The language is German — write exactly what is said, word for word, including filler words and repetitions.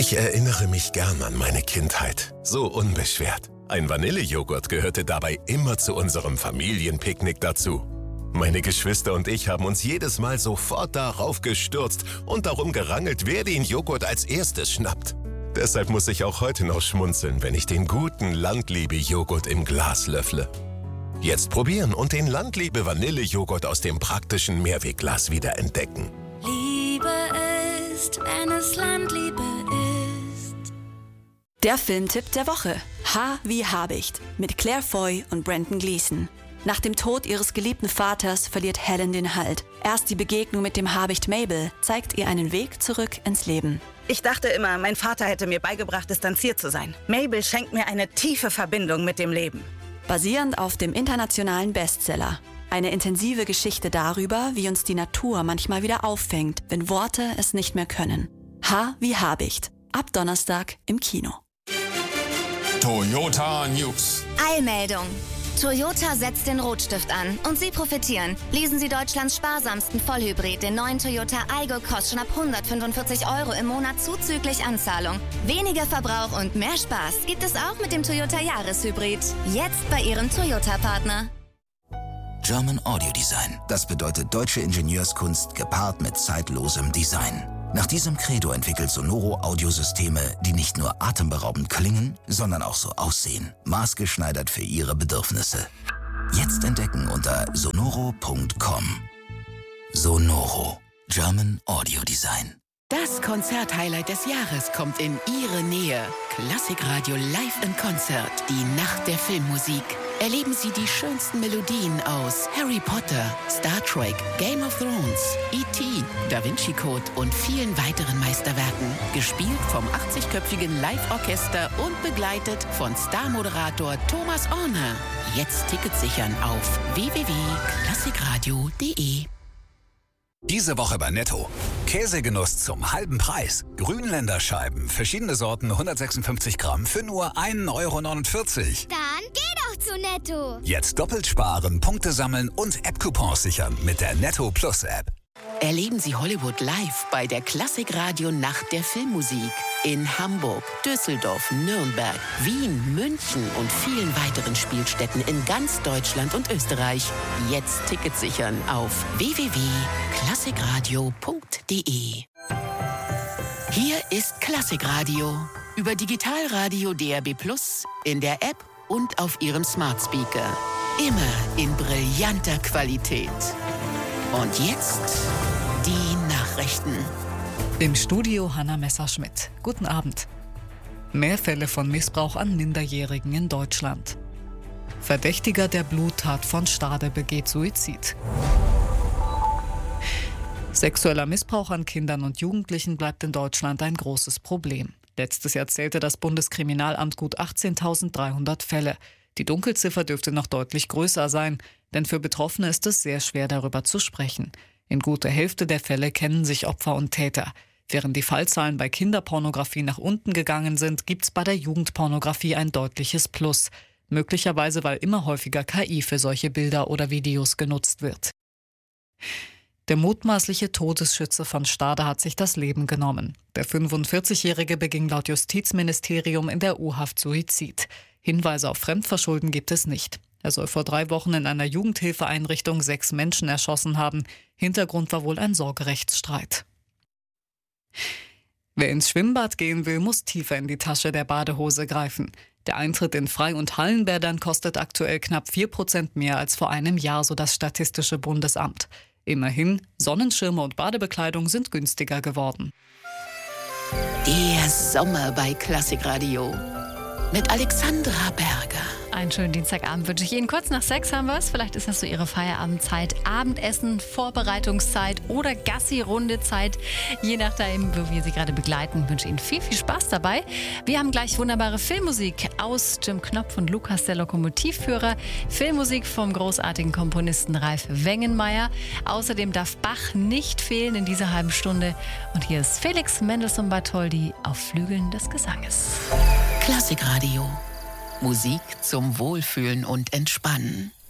Ich erinnere mich gern an meine Kindheit. So unbeschwert. Ein Vanillejoghurt gehörte dabei immer zu unserem Familienpicknick dazu. Meine Geschwister und ich haben uns jedes Mal sofort darauf gestürzt und darum gerangelt, wer den Joghurt als erstes schnappt. Deshalb muss ich auch heute noch schmunzeln, wenn ich den guten Landliebe-Joghurt im Glas löffle. Jetzt probieren und den Landliebe-Vanillejoghurt aus dem praktischen Mehrwegglas wieder entdecken. Liebe ist, wenn es Landliebe ist. Der Filmtipp der Woche. H wie Habicht mit Claire Foy und Brendan Gleeson. Nach dem Tod ihres geliebten Vaters verliert Helen den Halt. Erst die Begegnung mit dem Habicht Mabel zeigt ihr einen Weg zurück ins Leben. Ich dachte immer, mein Vater hätte mir beigebracht, distanziert zu sein. Mabel schenkt mir eine tiefe Verbindung mit dem Leben. Basierend auf dem internationalen Bestseller. Eine intensive Geschichte darüber, wie uns die Natur manchmal wieder auffängt, wenn Worte es nicht mehr können. H wie Habicht. Ab Donnerstag im Kino. Toyota News. Eilmeldung. Toyota setzt den Rotstift an und Sie profitieren. Lesen Sie Deutschlands sparsamsten Vollhybrid, den neuen Toyota Aygo, kostet schon ab hundertfünfundvierzig Euro im Monat zuzüglich Anzahlung. Weniger Verbrauch und mehr Spaß gibt es auch mit dem Toyota Jahreshybrid. Jetzt bei Ihrem Toyota-Partner. German Audio Design. Das bedeutet deutsche Ingenieurskunst gepaart mit zeitlosem Design. Nach diesem Credo entwickelt Sonoro Audiosysteme, die nicht nur atemberaubend klingen, sondern auch so aussehen. Maßgeschneidert für Ihre Bedürfnisse. Jetzt entdecken unter sonoro punkt com. Sonoro. German Audio Design. Das Konzert-Highlight des Jahres kommt in Ihre Nähe. Klassikradio Live in Konzert. Die Nacht der Filmmusik. Erleben Sie die schönsten Melodien aus Harry Potter, Star Trek, Game of Thrones, E T, Da Vinci Code und vielen weiteren Meisterwerken. Gespielt vom achtzigköpfigen Live-Orchester und begleitet von Star-Moderator Thomas Orner. Jetzt Tickets sichern auf w w w punkt klassikradio punkt de. Diese Woche bei Netto. Käsegenuss zum halben Preis. Grünländer Scheiben, verschiedene Sorten, hundertsechsundfünfzig Gramm für nur ein Euro neunundvierzig. Dann geh doch zu Netto. Jetzt doppelt sparen, Punkte sammeln und App-Coupons sichern mit der Netto Plus App. Erleben Sie Hollywood live bei der Klassikradio Nacht der Filmmusik. In Hamburg, Düsseldorf, Nürnberg, Wien, München und vielen weiteren Spielstätten in ganz Deutschland und Österreich. Jetzt Tickets sichern auf w w w punkt klassikradio punkt de. Hier ist Klassikradio. Über Digitalradio D A B Plus, in der App und auf Ihrem Smart Speaker. Immer in brillanter Qualität. Und jetzt die Nachrichten. Im Studio Hanna Messerschmidt. Guten Abend. Mehr Fälle von Missbrauch an Minderjährigen in Deutschland. Verdächtiger der Bluttat von Stade begeht Suizid. Sexueller Missbrauch an Kindern und Jugendlichen bleibt in Deutschland ein großes Problem. Letztes Jahr zählte das Bundeskriminalamt gut achtzehntausenddreihundert Fälle. Die Dunkelziffer dürfte noch deutlich größer sein, denn für Betroffene ist es sehr schwer, darüber zu sprechen. In guter Hälfte der Fälle kennen sich Opfer und Täter. Während die Fallzahlen bei Kinderpornografie nach unten gegangen sind, gibt es bei der Jugendpornografie ein deutliches Plus. Möglicherweise, weil immer häufiger K I für solche Bilder oder Videos genutzt wird. Der mutmaßliche Todesschütze von Stade hat sich das Leben genommen. Der fünfundvierzigjährige beging laut Justizministerium in der U-Haft Suizid. Hinweise auf Fremdverschulden gibt es nicht. Er soll vor drei Wochen in einer Jugendhilfeeinrichtung sechs Menschen erschossen haben. Hintergrund war wohl ein Sorgerechtsstreit. Wer ins Schwimmbad gehen will, muss tiefer in die Tasche der Badehose greifen. Der Eintritt in Frei- und Hallenbädern kostet aktuell knapp vier Prozent mehr als vor einem Jahr, so das Statistische Bundesamt. Immerhin, Sonnenschirme und Badebekleidung sind günstiger geworden. Der Sommer bei Klassikradio mit Alexandra Berger. Einen schönen Dienstagabend wünsche ich Ihnen. Kurz nach sechs haben wir es. Vielleicht ist das so Ihre Feierabendzeit, Abendessen, Vorbereitungszeit oder Gassi-Runde-Zeit. Je nachdem, wo wir Sie gerade begleiten, wünsche ich Ihnen viel, viel Spaß dabei. Wir haben gleich wunderbare Filmmusik aus Jim Knopf und Lukas, der Lokomotivführer. Filmmusik vom großartigen Komponisten Ralf Wengenmeier. Außerdem darf Bach nicht fehlen in dieser halben Stunde. Und hier ist Felix Mendelssohn-Bartholdy auf Flügeln des Gesanges. Klassikradio. Musik zum Wohlfühlen und Entspannen.